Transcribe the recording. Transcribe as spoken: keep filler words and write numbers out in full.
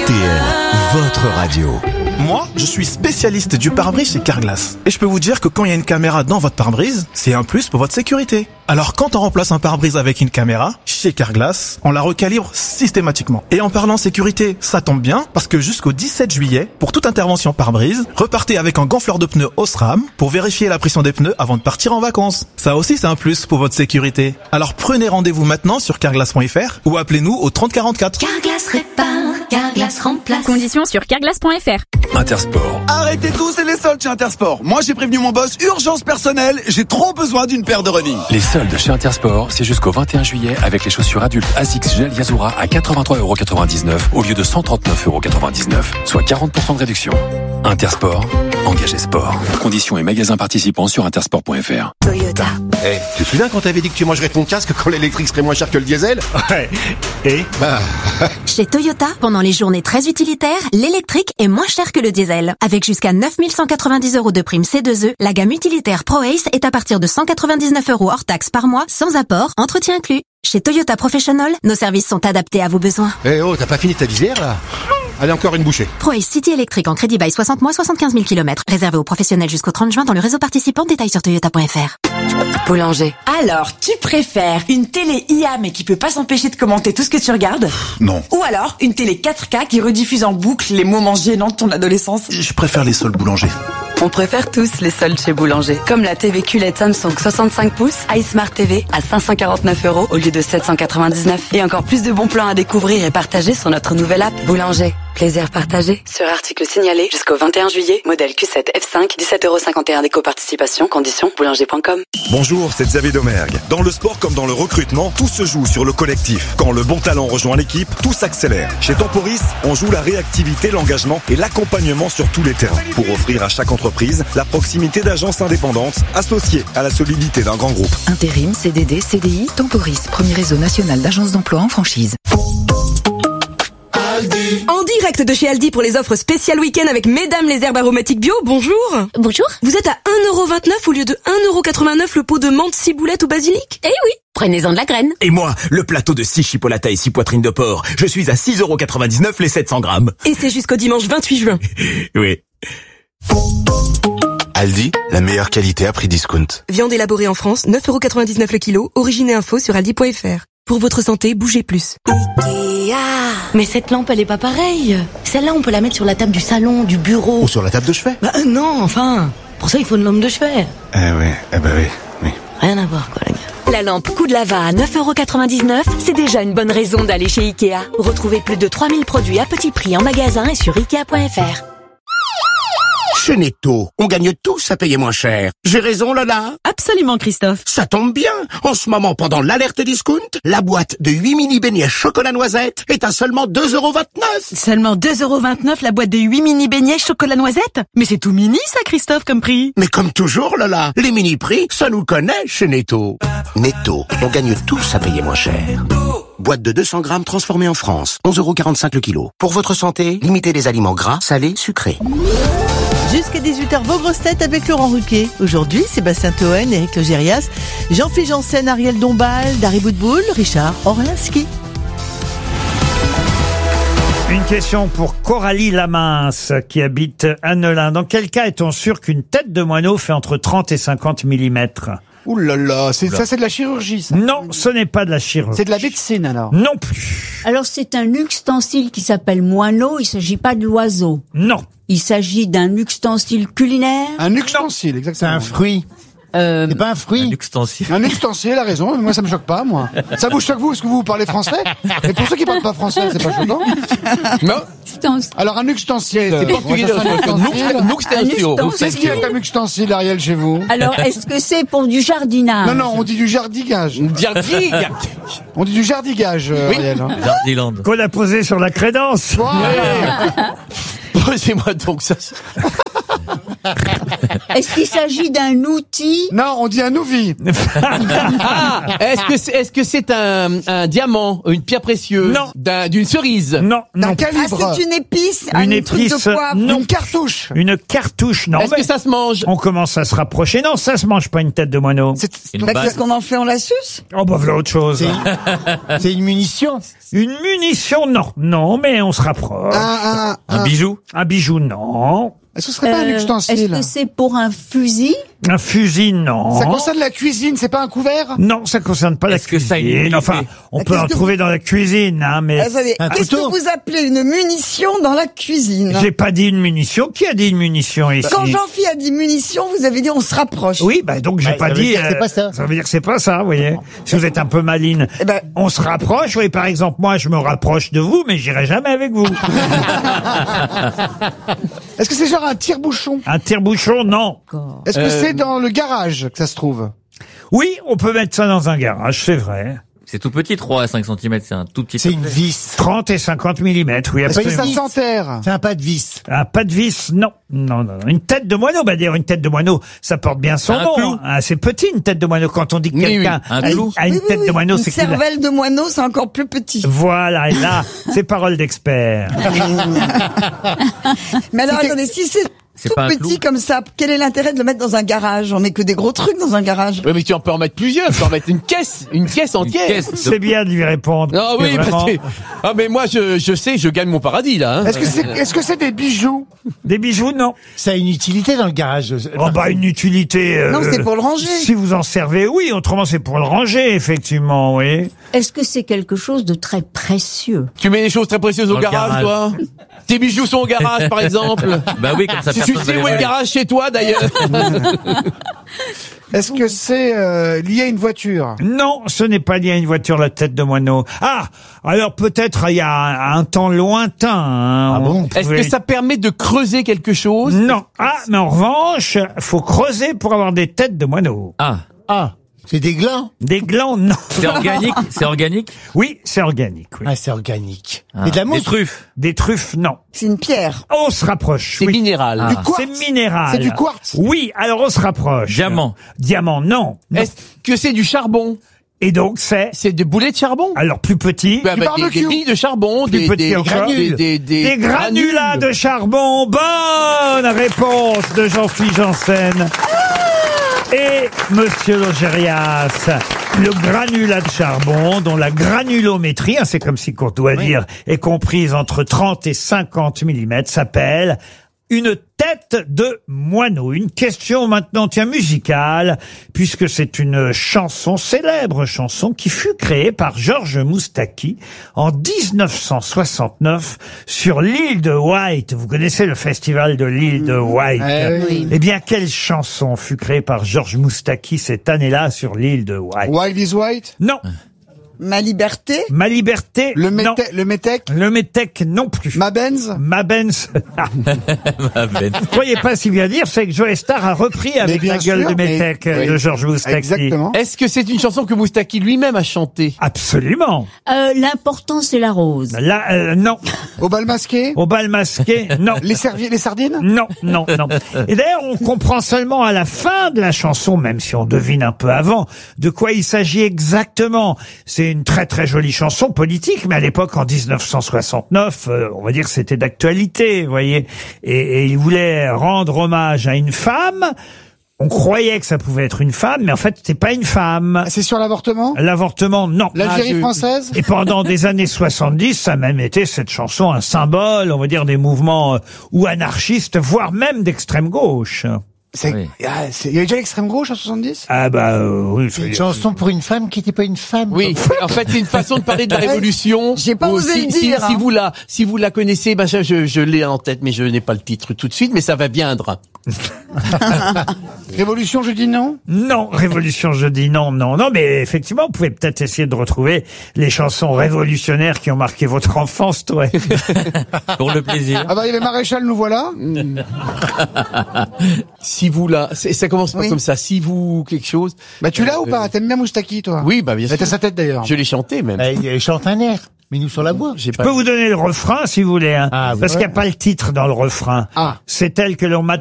R T L, votre radio. Moi, je suis spécialiste du pare-brise chez Carglass. Et je peux vous dire que quand il y a une caméra dans votre pare-brise, c'est un plus pour votre sécurité. Alors quand on remplace un pare-brise avec une caméra, chez Carglass, on la recalibre systématiquement. Et en parlant sécurité, ça tombe bien, parce que jusqu'au dix-sept juillet, pour toute intervention pare-brise, repartez avec un gonfleur de pneus Osram pour vérifier la pression des pneus avant de partir en vacances. Ça aussi, c'est un plus pour votre sécurité. Alors prenez rendez-vous maintenant sur carglass point f r ou appelez-nous au trente quarante-quatre. Carglass répare, Carglass remplace. Conditions sur carglass point f r. Intersport. Arrêtez tout, c'est les soldes chez Intersport. Moi, j'ai prévenu mon boss, urgence personnelle, j'ai trop besoin d'une paire de running. Les soldes chez Intersport, c'est jusqu'au vingt et un juillet avec les chaussures adultes Asics Gel Yazura à quatre-vingt-trois euros quatre-vingt-dix-neuf au lieu de cent trente-neuf euros quatre-vingt-dix-neuf, soit quarante pour cent de réduction. Intersport, engagez sport. Conditions et magasins participants sur intersport point f r. Toyota. Eh, hey, tu te souviens quand t'avais dit que tu mangerais ton casque quand l'électrique serait moins cher que le diesel? Ouais. Et Bah... Chez Toyota, pendant les journées très utilitaires, l'électrique est moins cher que le diesel. Avec jusqu'à neuf mille cent quatre-vingt-dix euros de prime C deux E, la gamme utilitaire ProAce est à partir de cent quatre-vingt-dix-neuf euros hors taxe par mois, sans apport, entretien inclus. Chez Toyota Professional, nos services sont adaptés à vos besoins. Eh hey, oh, t'as pas fini ta visière là? Allez, encore une bouchée. ProAce City électrique en crédit bail soixante mois, soixante-quinze mille kilomètres. Réservé aux professionnels jusqu'au trente juin dans le réseau participant. Détails sur toyota point f r. Boulanger. Alors, tu préfères une télé I A mais qui peut pas s'empêcher de commenter tout ce que tu regardes? Non. Ou alors, une télé quatre K qui rediffuse en boucle les moments gênants de ton adolescence? Je préfère les soldes Boulanger. On préfère tous les soldes chez Boulanger. Comme la T V Q L E D Samsung soixante-cinq pouces, iSmart T V à cinq cent quarante-neuf euros au lieu de sept cent quatre-vingt-dix-neuf. Et encore plus de bons plans à découvrir et partager sur notre nouvelle app Boulanger. Plaisir partagé. Sur article signalé jusqu'au vingt et un juillet, modèle Q sept F cinq, dix-sept euros cinquante et un d'éco-participation, conditions boulanger point com. Bonjour, c'est Xavier Domergue. Dans le sport comme dans le recrutement, tout se joue sur le collectif. Quand le bon talent rejoint l'équipe, tout s'accélère. Chez Temporis, on joue la réactivité, l'engagement et l'accompagnement sur tous les terrains pour offrir à chaque entreprise la proximité d'agences indépendantes associées à la solidité d'un grand groupe. Intérim, C D D, C D I, Temporis, premier réseau national d'agences d'emploi en franchise. En direct de chez Aldi pour les offres spéciales week-end avec Mesdames les herbes aromatiques bio, bonjour. Bonjour. Vous êtes à un euro vingt-neuf au lieu de un euro quatre-vingt-neuf le pot de menthe, ciboulette ou basilic? Eh oui, prenez-en de la graine. Et moi, le plateau de six chipolatas et six poitrines de porc, je suis à six euros quatre-vingt-dix-neuf les sept cents grammes. Et c'est jusqu'au dimanche vingt-huit juin. Oui. Aldi, la meilleure qualité à prix discount. Viande élaborée en France, neuf euros quatre-vingt-dix-neuf le kilo, origine et info sur aldi point f r. Pour votre santé, bougez plus. Ikea. Mais cette lampe, elle est pas pareille. Celle-là, on peut la mettre sur la table du salon, du bureau. Ou sur la table de chevet. Bah euh, non, enfin. Pour ça, il faut une lampe de chevet. Eh oui, eh ben oui, oui. Rien à voir, quoi, les gars. La lampe Coup de Lava à neuf euros quatre-vingt-dix-neuf, c'est déjà une bonne raison d'aller chez Ikea. Retrouvez plus de trois mille produits à petit prix en magasin et sur ikea point f r. Chez Netto, on gagne tous à payer moins cher. J'ai raison, Lola? Absolument, Christophe. Ça tombe bien. En ce moment, pendant l'alerte discount, la boîte de huit mini beignets chocolat noisette est à seulement deux euros vingt-neuf. Seulement deux euros vingt-neuf la boîte de huit mini beignets chocolat noisette? Mais c'est tout mini, ça, Christophe, comme prix. Mais comme toujours, Lola, les mini prix, ça nous connaît chez Netto. Netto, on gagne tous à payer moins cher. Boîte de deux cents grammes transformée en France, onze euros quarante-cinq le kilo. Pour votre santé, limitez les aliments gras, salés, sucrés. Jusqu'à dix-huit heures, vos grosses têtes avec Laurent Ruquier. Aujourd'hui, Sébastien Toen, Éric Logérias, Jean-Philippe Janssen, Ariel Dombal, Dari Boudboul, Richard Orlinski. Une question pour Coralie Lamince qui habite Annelin. Dans quel cas est-on sûr qu'une tête de moineau fait entre trente et cinquante millimètres? Ouh là là, c'est, ça c'est de la chirurgie, ça. Non, ce n'est pas de la chirurgie. C'est de la médecine, alors. Non plus. Alors c'est un ustensile qui s'appelle moineau, il s'agit pas de l'oiseau. Non. Il s'agit d'un ustensile culinaire. Un ustensile, exactement. C'est un fruit. Euh, c'est pas un fruit. Un ustensile. Un ustensile, elle a raison. Moi, ça me choque pas, moi. Ça vous choque vous, parce que vous, vous parlez français? Et pour ceux qui parlent pas français, c'est pas choquant? Non. Alors, un ustensile. C'est portugais. Qu'est-ce qu'il y a comme ustensile, Ariel, chez vous? Alors, est-ce que c'est pour du jardinage? Non, non, on dit du jardinage. Jardinage. On dit du jardinage, euh, oui. Ariel. Hein. Jardiland. Qu'on a posé sur la crédence. Ouais. Posez-moi donc ça. Est-ce qu'il s'agit d'un outil? Non, on dit un ouvi. Ah, est-ce que c'est, est-ce que c'est un, un diamant, une pierre précieuse? Non. D'un- d'une cerise? Non, non. Un calibre. Ah, c'est une épice, Une un truc épice, de poivre. non. Une cartouche. Une cartouche, non. Est-ce mais que ça se mange? on commence à se rapprocher. Non, ça se mange pas une tête de moineau. Bah, qu'est-ce qu'on en fait? On la suce? Oh, bah, voilà autre chose. C'est une munition. Une munition, non. Non, mais on se rapproche. Un, un, un. bijou? Un bijou, non. Est-ce que ce serait pas un Euh, ustensile? Est-ce que c'est pour un fusil? Un fusil, non. Ça concerne la cuisine, c'est pas un couvert? Non, ça concerne pas la Est-ce que ça a une cuisine. utilité? Enfin, on Mais peut qu'est-ce en que trouver dans la cuisine, hein, mais Attendez, Un qu'est-ce couteau que vous appelez une munition dans la cuisine? j'ai pas dit une munition. Qui a dit une munition ici? Quand Jean-Phi a dit munition, vous avez dit on se rapproche. Oui, bah donc j'ai Bah, pas ça veut dit. dire que c'est pas ça. Ça veut dire que c'est pas ça, vous voyez. Si vous êtes un peu maline, Eh ben- on se rapproche. Oui, par exemple, moi, je me rapproche de vous, mais j'irai jamais avec vous. Est-ce que c'est genre un tire-bouchon? Un tire-bouchon, non. Est-ce que Euh, c'est dans le garage que ça se trouve? Oui, on peut mettre ça dans un garage, c'est vrai. C'est tout petit, trois à cinq centimètres, c'est un tout petit. C'est une vis. trente et cinquante millimètres, oui, Est-ce que ça absolument. s'enterre? C'est un pas de vis. Un pas de vis, non. Non, non, non. Une tête de moineau, bah d'ailleurs, une tête de moineau, ça porte bien son Un nom. clou. hein. Ah, c'est petit, une tête de moineau. Quand on dit que Oui, quelqu'un oui, un a, clou. a une Oui, oui, tête oui. de moineau, Une c'est qu'il a... cervelle de moineau, c'est encore plus petit. Voilà, et là, c'est parole d'expert. Mais alors, attendez, si c'est C'est tout pas un petit clou comme ça, quel est l'intérêt de le mettre dans un garage? On met que des gros trucs dans un garage. Oui, mais tu en peux en mettre plusieurs. Tu peux en mettre une caisse, une caisse entière. caisse. C'est bien de lui répondre. Ah parce que oui, vraiment, parce que- ah mais moi je, je sais, je gagne mon paradis là. Hein. Est-ce que c'est, est-ce que c'est des bijoux? Des bijoux, non. Ça a une utilité dans le garage. Oh bah une utilité. euh, Non, c'est pour le ranger. Si vous en servez, oui. Autrement, c'est pour le ranger, effectivement, oui. Est-ce que c'est quelque chose de très précieux? Tu mets des choses très précieuses au Dans le garage, garage. toi. Tes bijoux sont au garage, par exemple. Bah oui, comme ça Si tu personne sais va les où est le voler. garage chez toi, d'ailleurs. Est-ce que c'est euh, lié à une voiture? Non, ce n'est pas lié à une voiture, la tête de moineau. Ah, alors peut-être il y a un, un temps lointain. Hein, Ah bon on Est-ce pouvait- que ça permet de creuser quelque chose? Non. Ah, mais en revanche, faut creuser pour avoir des têtes de moineau. Ah, Ah, c'est des glands. Des glands, non. c'est organique, c'est organique. Oui, c'est organique, oui. Ah, c'est organique. Ah, Et de la des mousse. truffes. Des truffes, non. C'est une pierre. On se rapproche. C'est oui. minéral. Ah. Du quartz? C'est minéral. C'est du quartz? Oui, alors on se rapproche. Diamant. Diamant, non. Non. Est-ce que c'est du charbon? Et donc c'est C'est des boulets de charbon? alors plus petit. Bah, bah, des, barbecue. des billes de charbon, Plus des, petit des, encore. des, des, des, Des granulats de charbon. Bonne réponse de Jean-Philippe Janssen. Et Monsieur Logérias, le granulat de charbon, dont la granulométrie, hein, c'est comme si qu'on doit dire, est comprise entre trente et cinquante millimètres, s'appelle une tête de moineau. Une question maintenant, tiens, musicale, puisque c'est une chanson, célèbre chanson, qui fut créée par Georges Moustaki en dix-neuf cent soixante-neuf sur l'île de White. Vous connaissez le festival de l'île de White. Eh oui. Eh bien, quelle chanson fut créée par Georges Moustaki cette année-là sur l'île de White? Wild is white? Non. Ma liberté? Ma liberté? Le, non. mété- le métèque? Le métèque non plus. Ma Benz? Ma Benz. Ma bête. Vous croyez pas si bien dire, c'est que Joe Star a repris avec bien la gueule sûr, de mais- métèque oui. de Georges Moustaki. Exactement. Est-ce que c'est une chanson que Moustaki lui-même a chantée? Absolument. Euh, L'important, c'est la rose. Là, euh, non. Au bal masqué? Au bal masqué, non. Les, servi- les sardines? Non, non, non. Et d'ailleurs, on comprend seulement à la fin de la chanson, même si on devine un peu avant, de quoi il s'agit exactement. C'est une très très jolie chanson politique, mais à l'époque, en dix-neuf cent soixante-neuf, euh, on va dire que c'était d'actualité, vous voyez. Et, et il voulait rendre hommage à une femme. On croyait que ça pouvait être une femme, mais en fait, c'était pas une femme. C'est sur l'avortement? L'avortement, non. L'Algérie Ah, je- française? Et pendant des années soixante-dix, ça a même été, cette chanson, un symbole, on va dire, des mouvements euh, ou anarchistes, voire même d'extrême gauche. C'est, Oui. ah, c'est- il y avait déjà l'extrême gauche en soixante-dix? Ah bah euh, oui. C'est une chanson pour une femme qui n'était pas une femme. Oui, en fait, c'est une façon de parler de la révolution. J'ai pas Ou osé si, le si- dire, Si hein. vous la, si vous la connaissez, ben je, je, je l'ai en tête, mais je n'ai pas le titre tout de suite, mais ça va viendre. Révolution, je dis non? Non, Révolution, je dis non, non, non, mais effectivement, vous pouvez peut-être essayer de retrouver les chansons révolutionnaires qui ont marqué votre enfance, toi. Pour le plaisir. Ah bah il y avait Maréchal, nous voilà. Si vous la, c'est- ça commence pas Oui. comme ça. Si vous quelque chose. Bah tu l'as Euh, ou pas? T'aimes bien Moustaki, toi? Oui, bah bien Bah, sûr. t'as sa tête d'ailleurs. Je l'ai chanté même. Bah, il chante un air. Mais nous sur la voix. J'ai Je peux vous donner le refrain, si vous voulez, hein, Ah, oui. parce qu'il n'y a pas le titre dans le refrain. Ah. C'est tel que l'on m'a